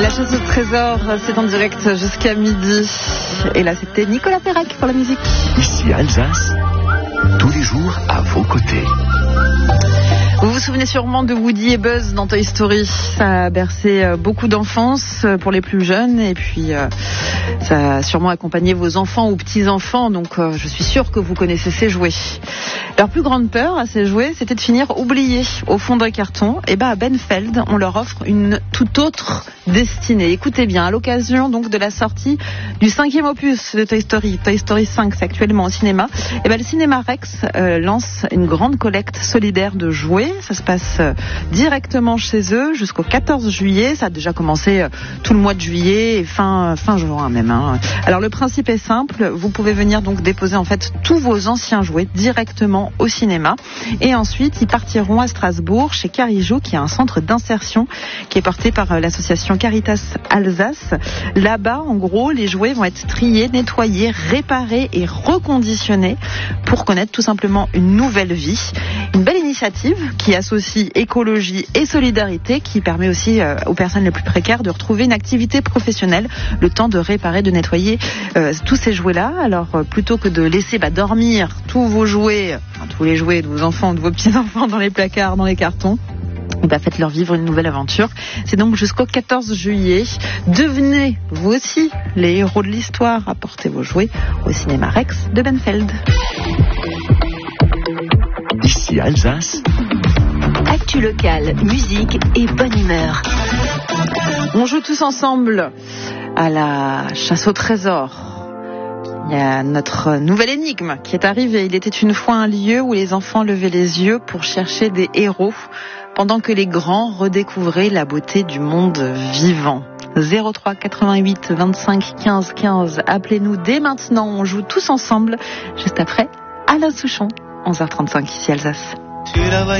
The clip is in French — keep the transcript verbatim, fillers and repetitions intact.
La chasse au trésor, c'est en direct jusqu'à midi. Et là, c'était Nicolas Perrac pour la musique. Ici Alsace, tous les jours à vos côtés. Vous vous souvenez sûrement de Woody et Buzz dans Toy Story. Ça a bercé beaucoup d'enfance pour les plus jeunes et puis euh, ça a sûrement accompagné vos enfants ou petits-enfants. Donc euh, je suis sûre que vous connaissez ces jouets. Leur plus grande peur à ces jouets, c'était de finir oubliés au fond d'un carton. Et ben à Benfeld, on leur offre une toute autre destinée. Écoutez bien, à l'occasion donc de la sortie du cinquième opus de Toy Story, Toy Story cinq, c'est actuellement au cinéma. Et ben le Cinéma Rex euh, lance une grande collecte solidaire de jouets. Ça se passe euh, directement chez eux jusqu'au quatorze juillet. Ça a déjà commencé euh, tout le mois de juillet et fin fin juin même. Hein. Alors le principe est simple. Vous pouvez venir donc déposer en fait tous vos anciens jouets directement au cinéma et ensuite ils partiront à Strasbourg chez Carijou qui est un centre d'insertion qui est porté par euh, l'association Caritas Alsace. Là-bas, en gros, les jouets vont être triés, nettoyés, réparés et reconditionnés pour connaître tout simplement une nouvelle vie. Une belle initiative qui associe écologie et solidarité, qui permet aussi euh, aux personnes les plus précaires de retrouver une activité professionnelle, le temps de réparer, de nettoyer euh, tous ces jouets-là. Alors euh, plutôt que de laisser bah, dormir tous vos jouets, enfin, tous les jouets de vos enfants, de vos petits-enfants dans les placards, dans les cartons, bah, faites-leur vivre une nouvelle aventure. C'est donc jusqu'au quatorze juillet. Devenez, vous aussi, les héros de l'histoire. Apportez vos jouets au Cinéma Rex de Benfeld. Ici Alsace. Actu locale, musique et bonne humeur. On joue tous ensemble à la chasse au trésor. Il y a notre nouvelle énigme qui est arrivée. Il était une fois un lieu où les enfants levaient les yeux pour chercher des héros, pendant que les grands redécouvraient la beauté du monde vivant. zéro trois quatre-vingt-huit vingt-cinq quinze quinze. Appelez-nous dès maintenant. On joue tous ensemble juste après Alain Souchon. onze heures trente-cinq ici Alsace.